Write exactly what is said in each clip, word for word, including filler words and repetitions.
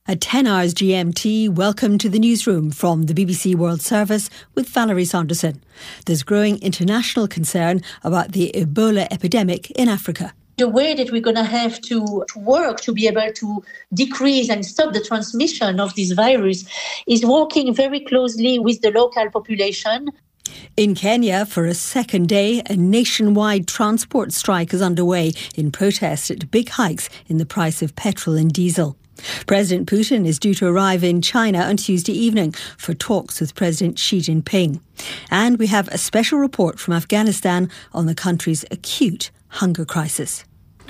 At ten hours G M T, welcome to the newsroom from the B B C World Service with Valerie Saunderson. There's growing international concern about the Ebola epidemic in Africa. The way that we're going to have to work to be able to decrease and stop the transmission of this virus is working very closely with the local population. In Kenya, for a second day, a nationwide transport strike is underway in protest at big hikes in the price of petrol and diesel. President Putin is due to arrive in China on Tuesday evening for talks with President Xi Jinping. And we have a special report from Afghanistan on the country's acute hunger crisis.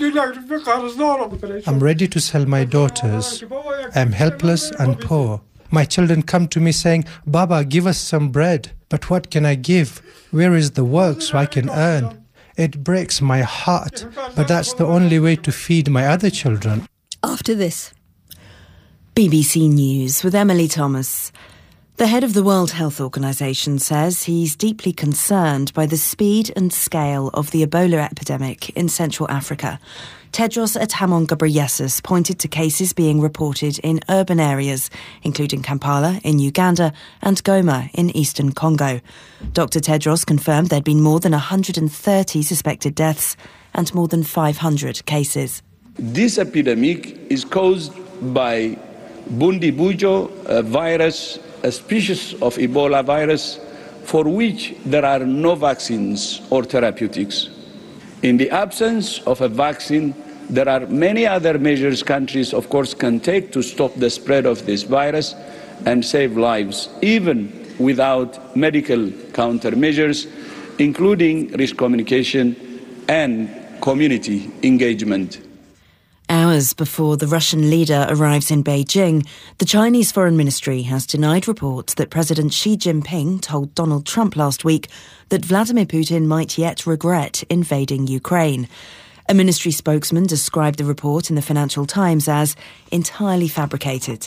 I'm ready to sell my daughters. I'm helpless and poor. My children come to me saying, "Baba, give us some bread." But what can I give? Where is the work so I can earn? It breaks my heart, but that's the only way to feed my other children. After this. B B C News with Emily Thomas. The head of the World Health Organization says he's deeply concerned by the speed and scale of the Ebola epidemic in Central Africa. Tedros Adhanom Ghebreyesus pointed to cases being reported in urban areas, including Kampala in Uganda and Goma in eastern Congo. Doctor Tedros confirmed there'd been more than one hundred thirty suspected deaths and more than five hundred cases. This epidemic is caused by Bundibugyo a virus, a species of Ebola virus for which there are no vaccines or therapeutics. In the absence of a vaccine, there are many other measures countries, of course, can take to stop the spread of this virus and save lives, even without medical countermeasures, including risk communication and community engagement. Hours before the Russian leader arrives in Beijing, the Chinese Foreign Ministry has denied reports that President Xi Jinping told Donald Trump last week that Vladimir Putin might yet regret invading Ukraine. A ministry spokesman described the report in the Financial Times as entirely fabricated.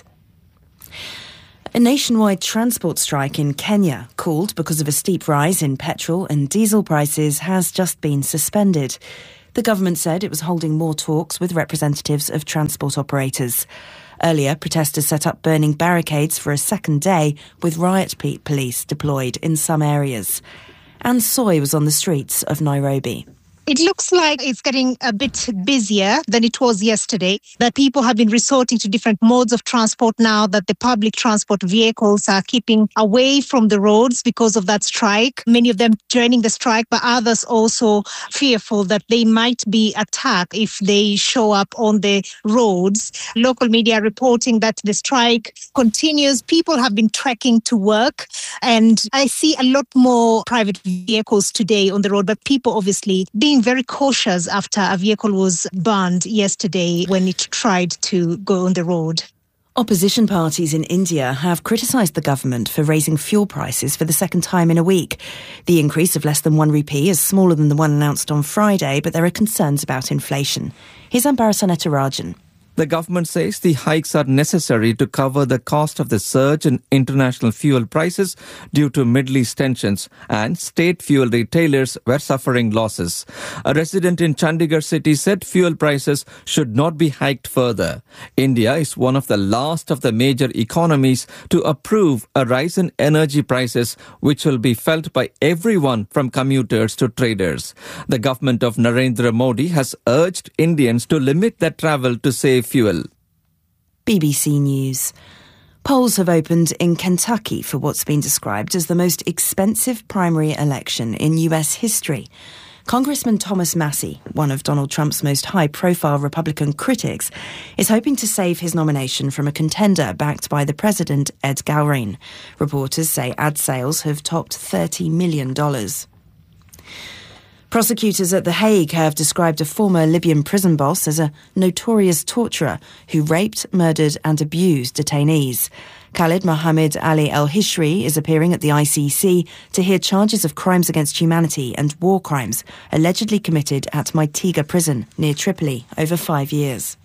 A nationwide transport strike in Kenya, called because of a steep rise in petrol and diesel prices, has just been suspended. The government said it was holding more talks with representatives of transport operators. Earlier, protesters set up burning barricades for a second day, with riot police deployed in some areas. Anne Soy was on the streets of Nairobi. It looks like it's getting a bit busier than it was yesterday, that people have been resorting to different modes of transport now, that the public transport vehicles are keeping away from the roads because of that strike. Many of them joining the strike, but others also fearful that they might be attacked if they show up on the roads. Local media reporting that the strike continues. People have been trekking to work, and I see a lot more private vehicles today on the road, but people obviously being very cautious after a vehicle was burned yesterday when it tried to go on the road. Opposition parties in India have criticised the government for raising fuel prices for the second time in a week. The increase of less than one rupee is smaller than the one announced on Friday, but there are concerns about inflation. Here's Ambara Sanetarajan. The government says the hikes are necessary to cover the cost of the surge in international fuel prices due to Middle East tensions, and state fuel retailers were suffering losses. A resident in Chandigarh city said fuel prices should not be hiked further. India is one of the last of the major economies to approve a rise in energy prices, which will be felt by everyone from commuters to traders. The government of Narendra Modi has urged Indians to limit their travel to save fuel. B B C News. Polls have opened in Kentucky for what's been described as the most expensive primary election in U S history. Congressman Thomas Massie, one of Donald Trump's most high-profile Republican critics, is hoping to save his nomination from a contender backed by the president, Ed Galbraith. Reporters say ad sales have topped thirty million dollars. Prosecutors at The Hague have described a former Libyan prison boss as a notorious torturer who raped, murdered and abused detainees. Khalid Mohammed Ali El-Hishri is appearing at the I C C to hear charges of crimes against humanity and war crimes allegedly committed at Maitiga prison near Tripoli over five years.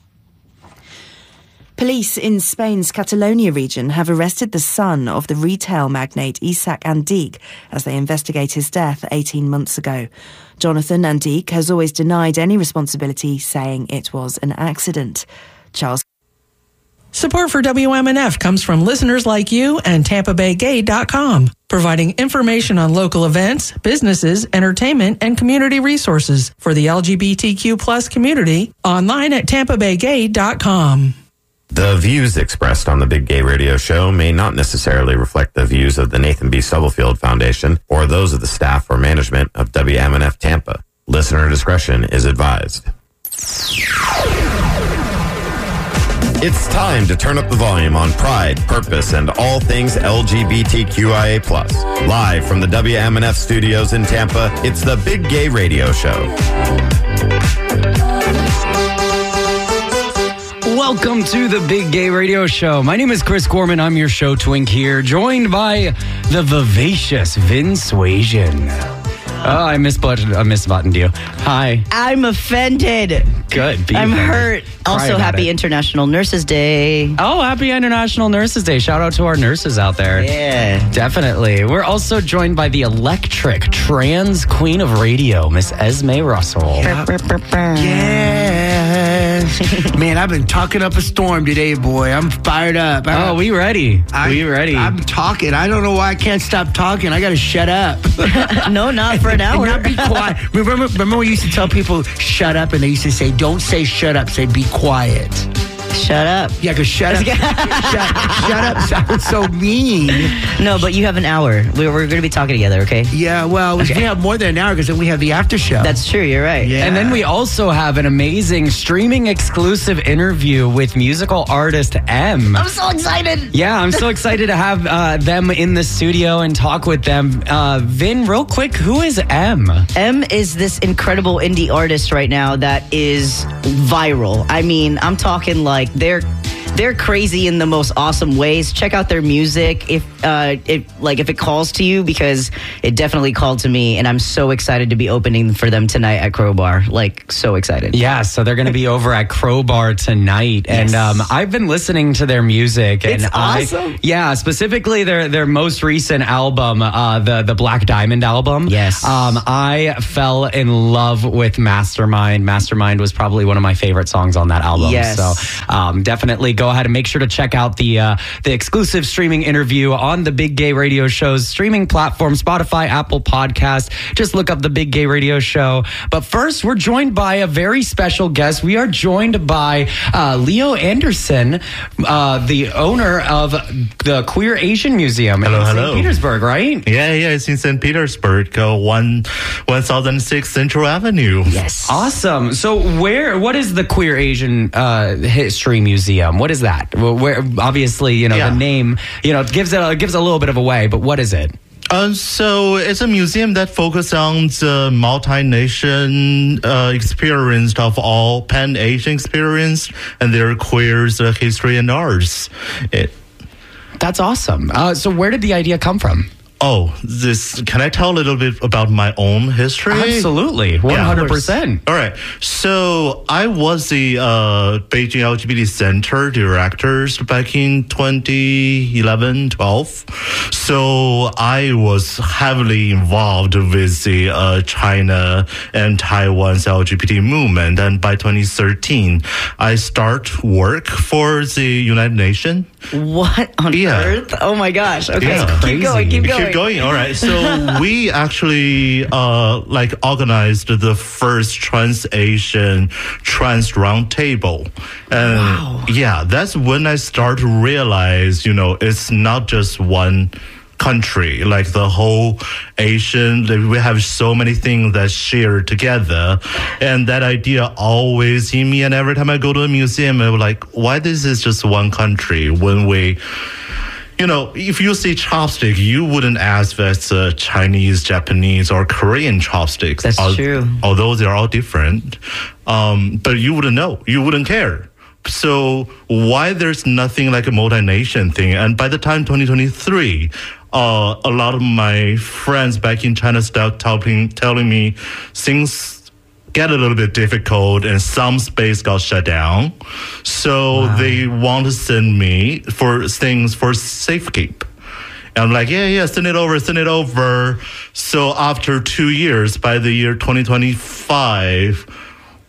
Police in Spain's Catalonia region have arrested the son of the retail magnate Isaac Andique as they investigate his death eighteen months ago. Jonathan Andique has always denied any responsibility, saying it was an accident. Charles Support for W M N F comes from listeners like you and Tampa Bay Gay dot com, providing information on local events, businesses, entertainment, and community resources for the L G B T Q plus community online at Tampa Bay Gay dot com. The views expressed on the Big Gay Radio Show may not necessarily reflect the views of the Nathan B. Stubblefield Foundation or those of the staff or management of W M N F Tampa. Listener discretion is advised. It's time to turn up the volume on pride, purpose, and all things L G B T Q I A plus. Live from the W M N F studios in Tampa, it's the Big Gay Radio Show. Welcome to the Big Gay Radio Show. My name is Chris Gorman. I'm your show twink here, joined by the vivacious Vin Suasian. Oh, I misbuttoned, I misbuttoned you. Hi. I'm offended. Good. Be I'm offended. hurt. Cry also, about happy it. International Nurses Day. Oh, happy International Nurses Day. Shout out to our nurses out there. Yeah. Definitely. We're also joined by the electric trans queen of radio, Miss Esme Russell. Yes. Man, I've been talking up a storm today, boy. I'm fired up. I, oh, we ready. I, we ready. I'm talking. I don't know why I can't stop talking. I got to shut up. No, not for an hour. Not be quiet. Remember, remember we used to tell people, shut up, and they used to say, don't say shut up, say be quiet. Shut up. Yeah, because shut up. shut, shut up sounds so mean. No, but you have an hour. We're, we're going to be talking together, okay? Yeah, well, okay. We have more than an hour because then we have the after show. That's true. You're right. Yeah. And then we also have an amazing streaming exclusive interview with musical artist M. I'm so excited. Yeah, I'm so excited to have uh, them in the studio and talk with them. Uh, Vin, real quick, who is M? M is this incredible indie artist right now that is viral. I mean, I'm talking like they're they're crazy in the most awesome ways. Check out their music if uh if like if it calls to you, because it definitely called to me, and I'm so excited to be opening for them tonight at Crowbar. Like, so excited. Yeah, so they're going to be over at Crowbar tonight, and Yes. um, I've been listening to their music, and It's I, awesome. yeah, specifically their their most recent album, uh, the the Black Diamond album. Yes. um, I fell in love with Mastermind. Mastermind was probably one of my favorite songs on that album. Yes. So um, definitely go ahead and make sure to check out the uh, the exclusive streaming interview on the Big Gay Radio Show's streaming platform, Spotify, Apple Podcast. Just look up the Big Gay Radio Show. But first, we're joined by a very special guest. We are joined by uh, Leo Anderson, uh, the owner of the Queer Asian Museum Hello, in hello. Saint Petersburg, right? Yeah, yeah, it's in Saint Petersburg, uh, one one thousand six Central Avenue. Yes. Awesome. So, where? What is the Queer Asian uh, History Museum? What is that? Well, where? Obviously, you know Yeah. the name. You know, it gives it a, gives a little bit of away. But what is it? Uh, so it's a museum that focuses on the multi-nation uh, experience of all Pan-Asian experience and their queers, uh, history, and arts. It, That's awesome. Uh, so, where did the idea come from? Oh, this, can I tell a little bit about my own history? Absolutely. one hundred percent. All right. So I was the uh, Beijing L G B T Center director back in twenty eleven, twelve. So I was heavily involved with the uh, China and Taiwan's L G B T movement. And by twenty thirteen, I start work for the United Nations. What on Yeah. earth? Oh my gosh. Okay, Yeah. keep going, keep going. Keep going. All right. So we actually uh, like organized the first Trans Asian Trans Roundtable, and Wow. yeah, that's when I start to realize, you know, it's not just one country, like the whole Asian, like, we have so many things that share together, and that idea always in me. And every time I go to a museum, I'm like, why this is just one country when we, you know, if you see chopstick, you wouldn't ask if it's uh, Chinese, Japanese, or Korean chopsticks. That's al- true. Although they're all different, um, but you wouldn't know. You wouldn't care. So why there's nothing like a multi-nation thing? And by the time twenty twenty-three, uh, a lot of my friends back in China started telling, telling me things get a little bit difficult and some space got shut down. So Wow. they want to send me for things for safekeep. And I'm like, yeah, yeah, send it over, send it over. So after two years, by the year twenty twenty-five,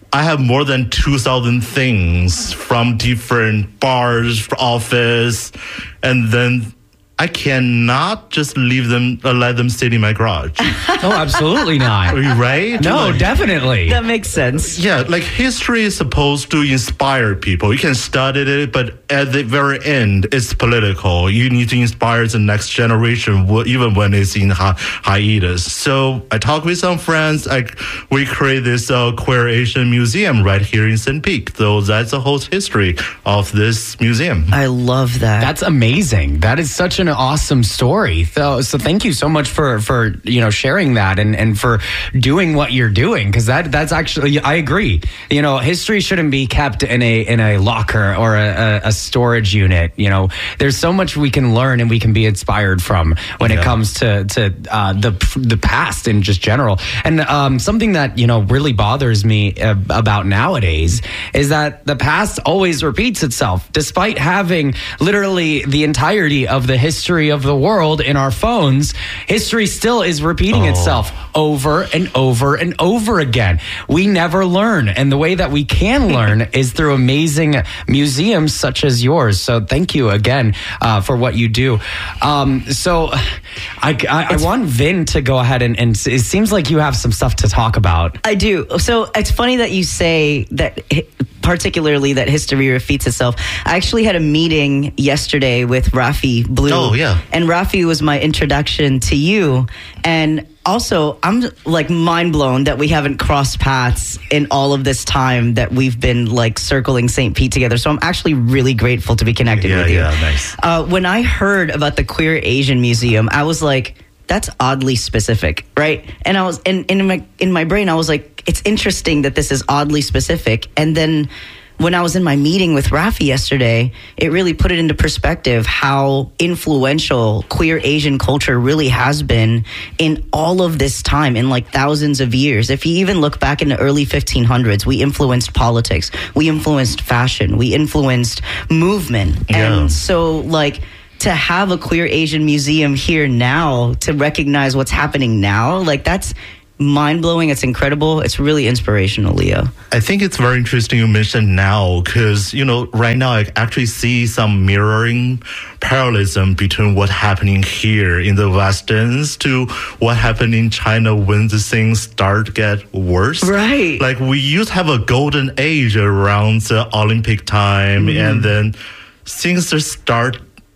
I have more than two thousand things from different bars, office, and then I cannot just leave them, uh, let them sit in my garage. Oh, absolutely not. Right? No, like, definitely. That makes sense. Yeah, like history is supposed to inspire people. You can study it, but at the very end, it's political. You need to inspire the next generation, even when it's in hi- hiatus. So I talked with some friends. I, we create this uh, Queer Asian Museum right here in Saint Peak. So that's the whole history of this museum. I love that. That's amazing. That is such an awesome story. So, so thank you so much for, for you know, sharing that and, and for doing what you're doing, because that that's actually, I agree. You know, history shouldn't be kept in a in a locker or a, a storage unit. You know, there's so much we can learn and we can be inspired from when yeah. it comes to to uh, the the past in just general. And um, something that, you know, really bothers me uh, about nowadays is that the past always repeats itself, despite having literally the entirety of the history history of the world in our phones. History still is repeating oh. itself over and over and over again. We never learn, and the way that we can learn is through amazing museums such as yours. So thank you again uh, for what you do. Um, so I, I, I want Vin to go ahead and, and it seems like you have some stuff to talk about. I do. So it's funny that you say that, particularly that history repeats itself. I actually had a meeting yesterday with Rafi Blue. Oh, yeah. And Rafi was my introduction to you. And also, I'm like mind blown that we haven't crossed paths in all of this time that we've been like circling Saint Pete together. So I'm actually really grateful to be connected yeah, with you. Yeah, nice. Uh, when I heard about the Queer Asian Museum, I was like, that's oddly specific, right? And I was, and, and in my in my brain, I was like, it's interesting that this is oddly specific. And then when I was in my meeting with Rafi yesterday, it really put it into perspective how influential queer Asian culture really has been in all of this time, in like thousands of years. If you even look back in the early fifteen hundreds, we influenced politics, we influenced fashion, we influenced movement. Yeah. And so like, to have a Queer Asian Museum here now, to recognize what's happening now, like that's mind-blowing. It's incredible. It's really inspirational, Leo. I think it's very interesting you mentioned now, because, you know, right now I actually see some mirroring parallelism between what's happening here in the Western to what happened in China when the things start to get worse. Right. Like we used to have a golden age around the Olympic time, mm-hmm. and then things just start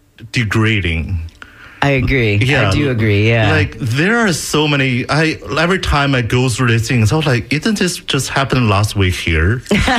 degrading. I agree. Yeah, I do agree. Yeah. Like there are so many. I every time I go through these things, I was like, "Isn't this just happened last week here?"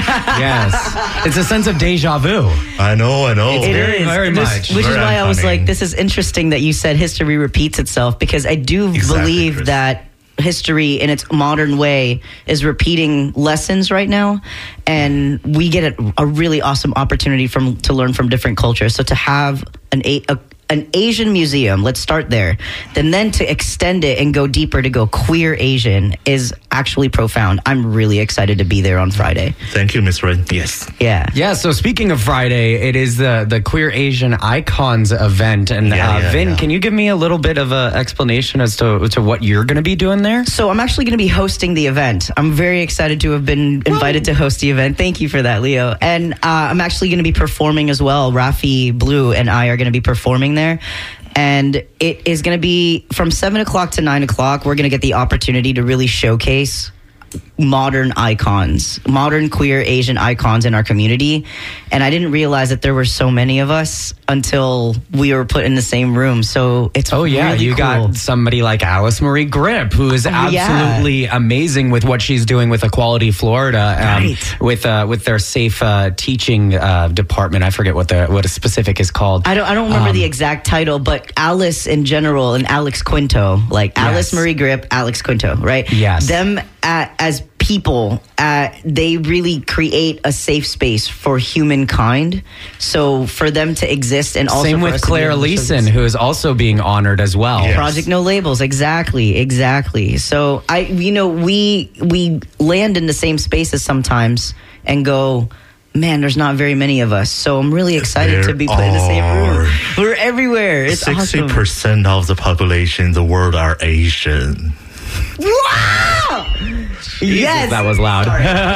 Yes, it's a sense of deja vu. I know. I know. It very, is very this, much. Which very is why I was funny. like, "This is interesting that you said history repeats itself," because I do Exactly, believe Chris. that history in its modern way is repeating lessons right now, and we get a, a really awesome opportunity from to learn from different cultures. So to have an a, a an Asian museum, let's start there, then then to extend it and go deeper to go queer Asian is actually profound. I'm really excited to be there on Friday. Thank you, Miss Red. Yes. Yeah. Yeah, so speaking of Friday, it is the, the Queer Asian Icons event. And Yeah, uh, yeah, Vin, yeah. can you give me a little bit of an explanation as to, to what you're going to be doing there? So I'm actually going to be hosting the event. I'm very excited to have been invited to host the event. Thank you for that, Leo. And uh, I'm actually going to be performing as well. Rafi Blue and I are going to be performing there. And it is going to be from seven o'clock to nine o'clock. We're going to get the opportunity to really showcase modern icons, modern queer Asian icons in our community. And I didn't realize that there were so many of us until we were put in the same room. So it's Oh yeah, really you cool. got somebody like Alice Marie Grip, who is yeah. absolutely amazing with what she's doing with Equality Florida, um, Right. with uh, with their safe uh, teaching uh, department. I forget what the what a specific is called. I don't I don't remember Um, the exact title, but Alice in general and Alex Quinto, like Alice Yes. Marie Grip, Alex Quinto, right? Yes. Them uh, as people, uh, they really create a safe space for humankind. So for them to exist and also Same for with us to be Claire able to show Leeson, this- who is also being honored as well. Yes. Project No Labels, exactly, exactly. So I, you know, we we land in the same spaces sometimes and go, man, there's not very many of us. So I'm really excited There to be put in the same room. are. We're everywhere. It's Sixty awesome. percent of the population in the world are Asian. Wow! Yes. That was loud.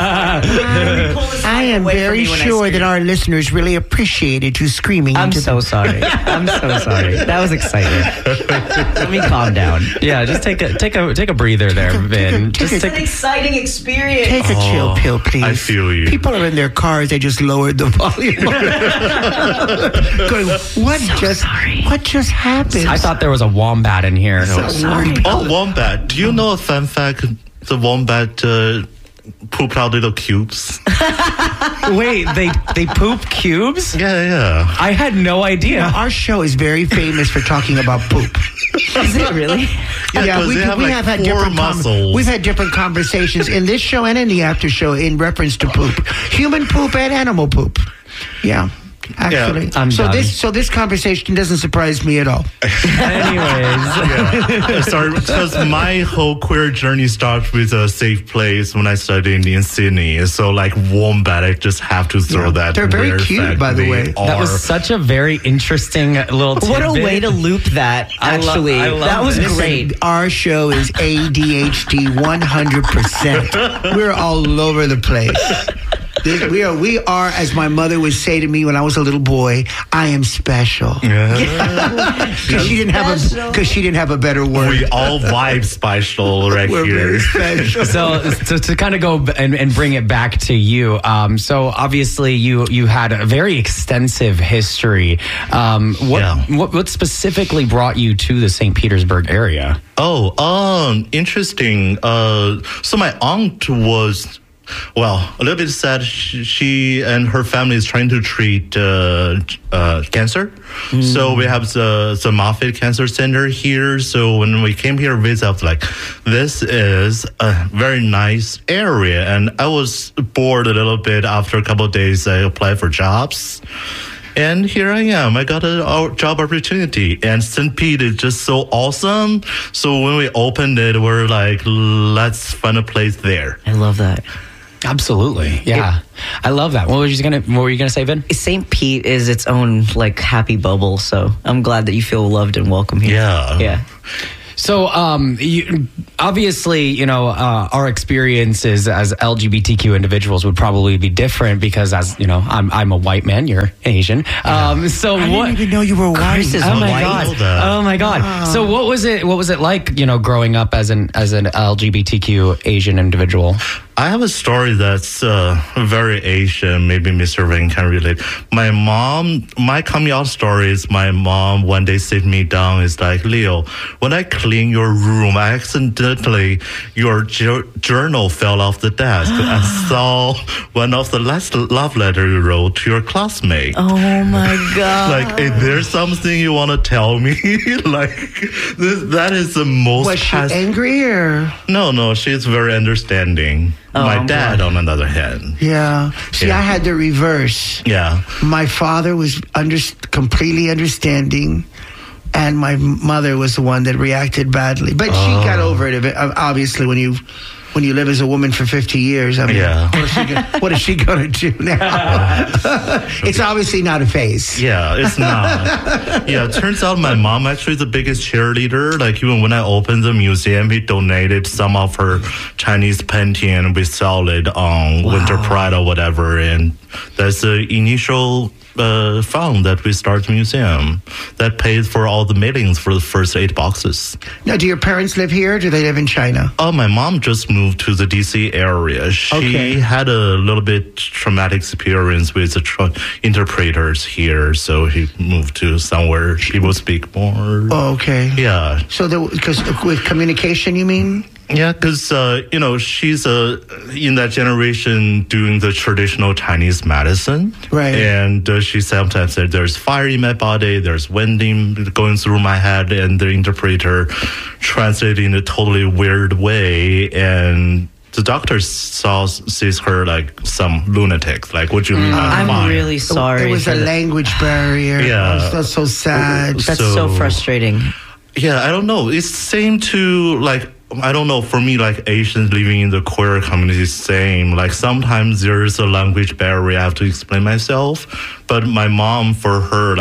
I am very sure that our listeners really appreciated you screaming. I'm into so them. sorry. I'm so sorry. That was exciting. Let me calm down. Yeah, just take a take a take a breather there, Vin. take a- Just take take An exciting experience. Take a chill pill, please. I feel you. People are in their cars. They just lowered the volume. Going, what just what just happened? I thought there was a wombat in here. Oh, wombat. Do you know a fun fact? The wombat uh, pooped out little cubes. Wait, they they poop cubes? Yeah, yeah. I had no idea. Now, our show is very famous for talking about poop. Is it really? Yeah, Yeah, 'cause we, they have, we like, have had four different com- muscles. we've had different conversations in this show and in the after show in reference to poop, human poop and animal poop. Yeah, actually. Yeah, I'm so done. this so this conversation doesn't surprise me at all. Anyways, Yeah. Sorry, because my whole queer journey starts with a safe place when I studied in Sydney. So, like, wombat, I just have to throw Yeah. that. They're very weird cute, fact by the they way. Are. that was such a very interesting little tidbit. What a way to loop that, I lo- actually. I love that was it. great. Our show is A D H D one hundred percent. We're all over the place. This, we are, we are, as my mother would say to me when I was a little boy, I am special. Because she didn't have a because she didn't have a better word. We all vibe special right We're here. very special. So to, to kind of go b- and, and bring it back to you, um, so obviously you you had a very extensive history. Um, what, Yeah. what what specifically brought you to the Saint Petersburg area? Oh, um, interesting. Uh, so my aunt was, well, a little bit sad. She, she and her family is trying to treat uh, uh, cancer. So we have the, the Moffitt Cancer Center here. So when we came here, visit, I was like, this is a very nice area. And I was bored a little bit. After a couple of days, I applied for jobs. And here I am. I got a a job opportunity. And Saint Pete is just so awesome. So when we opened it, we're like, let's find a place there. I love that. Absolutely, yeah, I love that. What were you gonna What were you gonna say, Vin? Saint Pete is its own like happy bubble, so I'm glad that you feel loved and welcome here. Yeah. Yeah. So, um, you, obviously, you know, uh, our experiences as L G B T Q individuals would probably be different because, as you know, I'm I'm a white man. You're Asian. Um, so I what? didn't even know you were white. Chris is Oh my white. god! know that. Oh my god! So what was it? What was it like? You know, growing up as an as an L G B T Q Asian individual. I have a story that's uh, very Asian. Maybe Mister Vin can relate. My mom, my coming out story is my mom one day sit me down. Is like, Leo, when I clean your room, I accidentally your jour- journal fell off the desk. I saw one of the last love letter you wrote to your classmate. Oh my god. Like, is there something you want to tell me? Like, this, that is the most. Was she past- angry or? No, no, she's very understanding. Oh, My I'm dad, glad. on the other hand. Yeah. See, Yeah. I had the reverse. Yeah. My father was under, completely understanding, and my mother was the one that reacted badly. But she got over it. a bit. Obviously, when you when you live as a woman for fifty years, I mean, Yeah. what is she gonna, what is she going to do now? It's obviously not a phase. Yeah, it's not. Yeah, it turns out my mom actually is the biggest cheerleader. Like, even when I opened the museum, we donated some of her Chinese painting and we sell it on Winter Pride or whatever. And that's the initial uh, fund that we start the museum that paid for all the mailings for the first eight boxes. Now, do your parents live here or do they live in China? Oh, my mom just moved to the D C area. She Okay. had a little bit traumatic experience with the tr- interpreters here, so he moved to somewhere people speak more. Oh, okay. Yeah. So, because with communication, you mean? Yeah, because, uh, you know, she's uh, in that generation doing the traditional Chinese medicine. Right. And uh, she sometimes said, there's fire in my body, there's wind in, going through my head, and the interpreter translated in a totally weird way. And the doctor saw, sees her like some lunatic. Like, what do you mean? I'm I'm fine? really sorry. There was for a the- language barrier. Yeah. Oh, that's so sad. That's so, so- frustrating. Yeah, I don't know. It's same to like, I don't know, for me, like Asians living in the queer community is same. Like sometimes there's a language barrier I have to explain myself. But my mom, for her, like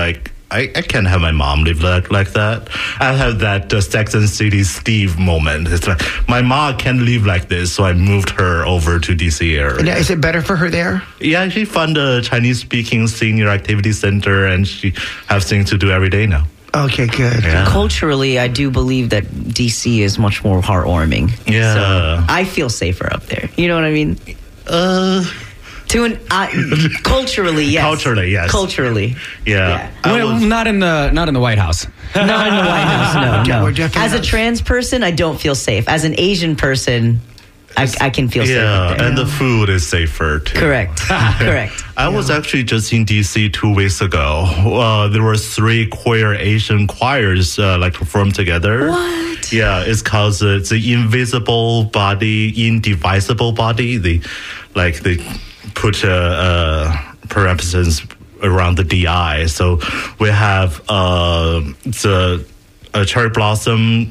I, I can't have my mom live like, like that. I have that uh, Sex and City Steve moment. It's like, my mom can't live like this, so I moved her over to D C area. And is it better for her there? Yeah, she found a Chinese-speaking senior activity center, and she has things to do every day now. Okay, good. Yeah. Culturally, I do believe that D C is much more heartwarming. Yeah. So I feel safer up there. You know what I mean? Uh... To an uh, culturally, yes. Culturally, yes. Culturally, yeah. yeah. Well, was, not in the not in the White House. Not in the White House. No, no. As a not. trans person, I don't feel safe. As an Asian person, I, I can feel yeah, safe. Yeah, and the food is safer too. Correct. Correct. I yeah. was actually just in D C two weeks ago. Uh, there were three queer Asian choirs uh, like performed together. What? Yeah, it's called uh, the Invisible Body, Indivisible Body. The like the. Put uh, uh, parentheses around the D I. So we have uh, the uh, Cherry Blossom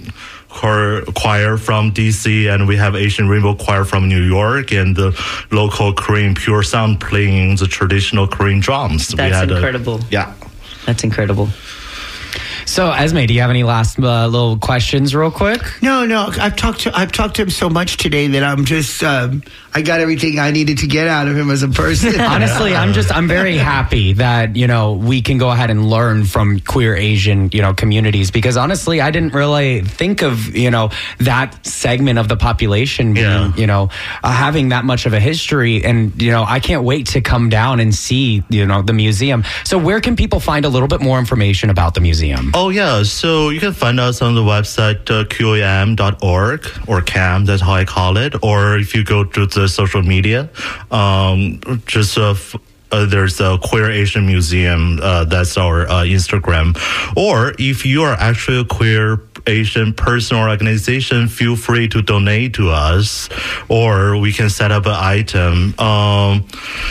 choir from D C, and we have Asian Rainbow Choir from New York, and the local Korean Pure Sound playing the traditional Korean drums. That's we had incredible. A, yeah. That's incredible. So, Esme, do you have any last uh, little questions real quick? No, no. I've talked to I've talked to him so much today that I'm just um, I got everything I needed to get out of him as a person. Honestly, I'm just I'm very happy that, you know, we can go ahead and learn from queer Asian, you know, communities, because honestly, I didn't really think of, you know, that segment of the population being, yeah. you know, uh, having that much of a history. And, you know, I can't wait to come down and see, you know, the museum. So where can people find a little bit more information about the museum? Oh, yeah. So you can find us on the website uh, Q A M dot org or C A M, that's how I call it. Or if you go to the social media, um, just uh, f- uh, there's a Queer Asian Museum. Uh, that's our uh, Instagram. Or if you are actually a queer Asian person or organization, feel free to donate to us, or we can set up an item. Um,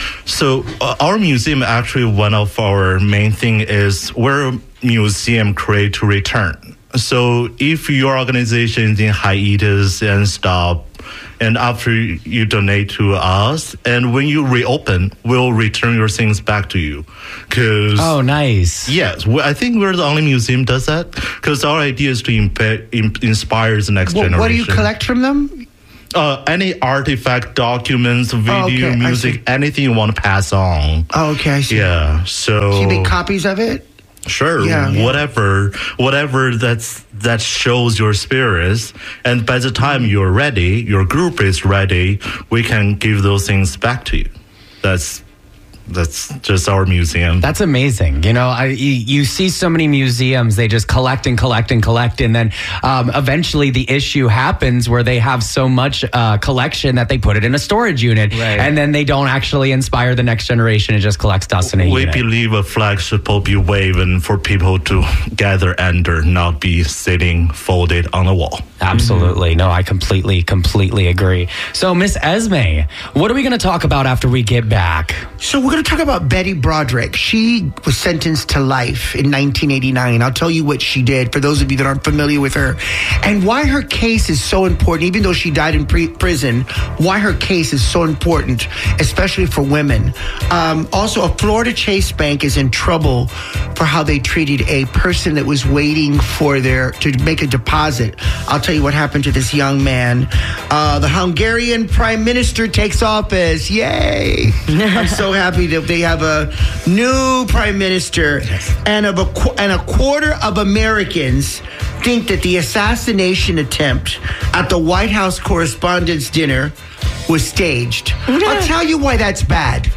so uh, our museum, actually, one of our main thing is we're a museum create to return. So if your organization is in hiatus and stop, and after you donate to us, and when you reopen, we'll return your things back to you. Cause oh, nice. Yes, I think we're the only museum does that. Because our idea is to imp- imp- inspire the next well, generation. What do you collect from them? Uh, any artifact, documents, video, oh, okay. music, anything you want to pass on. Oh, okay, I see. Yeah, so... So you make copies of it? Sure, yeah, yeah. whatever, whatever that's that shows your spirits, and by the time you're ready, your group is ready, we can give those things back to you. That's that's just our museum. That's amazing. You know, I you, you see so many museums, they just collect and collect and collect, and then um, eventually the issue happens where they have so much uh, collection that they put it in a storage unit, right. and then they don't actually inspire the next generation. It just collects dust in a we unit. We believe a flag should be waving for people to gather under, not be sitting folded on a wall. Absolutely. Mm-hmm. No, I completely, completely agree. So, Miss Esme, what are we going to talk about after we get back? So we're going to talk about Betty Broderick. She was sentenced to life in nineteen eighty-nine. I'll tell you what she did for those of you that aren't familiar with her, and why her case is so important, even though she died in pre- prison, why her case is so important, especially for women. Um, also, a Florida Chase Bank is in trouble for how they treated a person that was waiting for their to make a deposit. I'll tell you what happened to this young man. Uh, the Hungarian Prime Minister takes office. Yay! I'm so happy that they have a new Prime Minister. Yes. And, of a, and a quarter of Americans think that the assassination attempt at the White House Correspondents' Dinner was staged. I'll tell you why that's bad.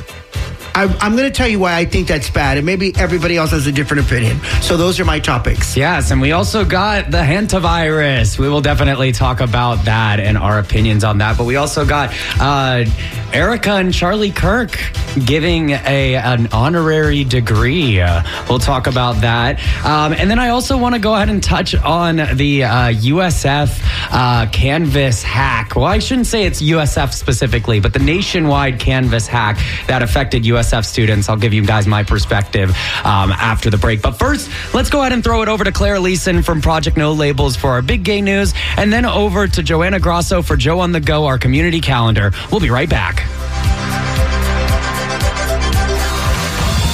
I, I'm going to tell you why I think that's bad, and maybe everybody else has a different opinion. So those are my topics. Yes, and we also got the hantavirus. We will definitely talk about that and our opinions on that. But we also got uh, Erica and Charlie Kirk giving a an honorary degree. Uh, we'll talk about that. Um, and then I also want to go ahead and touch on the uh, U S F uh, Canvas hack. Well, I shouldn't say it's U S F specifically, but the nationwide Canvas hack that affected U S F students. I'll give you guys my perspective um, after the break. But first, let's go ahead and throw it over to Claire Leeson from Project No Labels for our big gay news, and then over to Joanna Grosso for Joe on the Go, our community calendar. We'll be right back.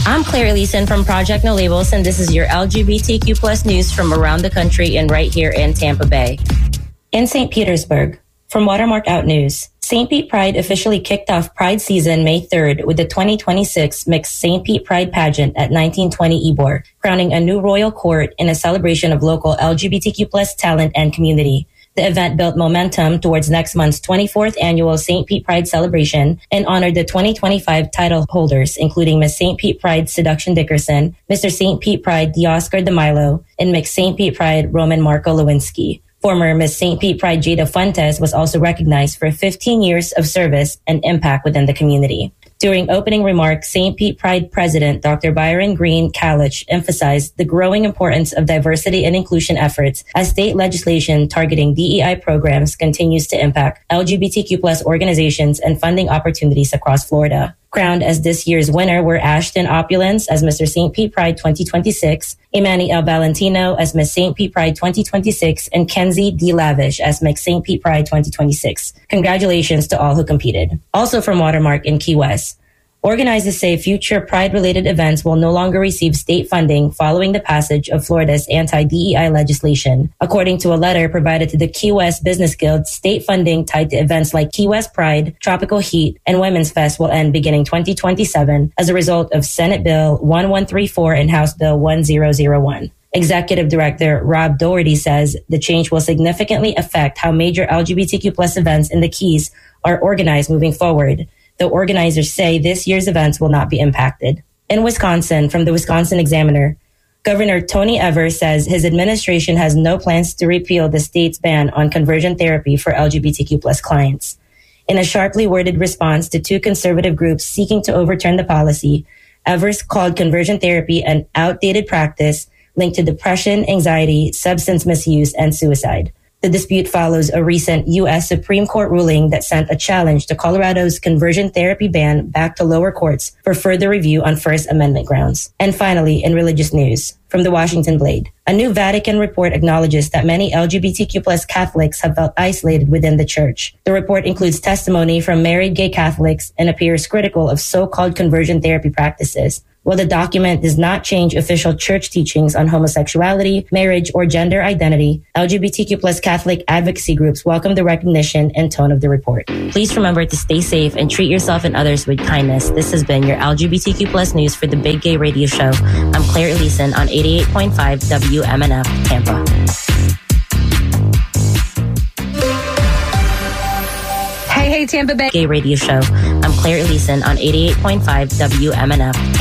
I'm Claire Leeson from Project No Labels, and this is your L G B T Q plus news from around the country and right here in Tampa Bay. In Saint Petersburg, from Watermark Out News, Saint Pete Pride officially kicked off Pride season May third with the twenty twenty-six Mixed Saint Pete Pride pageant at nineteen twenty Ybor, crowning a new royal court in a celebration of local L G B T Q plus talent and community. The event built momentum towards next month's twenty-fourth annual Saint Pete Pride celebration and honored the twenty twenty-five title holders, including Miss Saint Pete Pride Seduction Dickerson, Mister Saint Pete Pride Dioscar DeMilo, and Mixed Saint Pete Pride Roman Marco Lewinsky. Former Miss Saint Pete Pride Jada Fuentes was also recognized for fifteen years of service and impact within the community. During opening remarks, Saint Pete Pride President Doctor Byron Green Kalich emphasized the growing importance of diversity and inclusion efforts as state legislation targeting D E I programs continues to impact L G B T Q plus organizations and funding opportunities across Florida. Crowned as this year's winner were Ashton Opulence as Mister Saint Pete Pride twenty twenty-six, Imani L. Valentino as Miss Saint Pete Pride twenty twenty-six, and Kenzie D. Lavish as Miss Saint Pete Pride twenty twenty-six. Congratulations to all who competed. Also from Watermark in Key West, organizers say future Pride-related events will no longer receive state funding following the passage of Florida's anti-D E I legislation. According to a letter provided to the Key West Business Guild, state funding tied to events like Key West Pride, Tropical Heat, and Women's Fest will end beginning twenty twenty-seven as a result of Senate Bill eleven thirty-four and House Bill ten oh one. Executive Director Rob Doherty says the change will significantly affect how major L G B T Q plus events in the Keys are organized moving forward. The organizers say this year's events will not be impacted. In Wisconsin, from the Wisconsin Examiner, Governor Tony Evers says his administration has no plans to repeal the state's ban on conversion therapy for L G B T Q plus clients. In a sharply worded response to two conservative groups seeking to overturn the policy, Evers called conversion therapy an outdated practice linked to depression, anxiety, substance misuse, and suicide. The dispute follows a recent U S Supreme Court ruling that sent a challenge to Colorado's conversion therapy ban back to lower courts for further review on First Amendment grounds. And finally, in religious news, from the Washington Blade, a new Vatican report acknowledges that many L G B T Q plus Catholics have felt isolated within the church. The report includes testimony from married gay Catholics and appears critical of so-called conversion therapy practices. While the document does not change official church teachings on homosexuality, marriage, or gender identity, L G B T Q plus Catholic advocacy groups welcome the recognition and tone of the report. Please remember to stay safe and treat yourself and others with kindness. This has been your L G B T Q plus news for the Big Gay Radio Show. I'm Claire Leeson on eighty-eight point five W M N F Tampa. Hey, hey, Tampa Bay Gay Radio Show. I'm Claire Leeson on eighty-eight point five W M N F.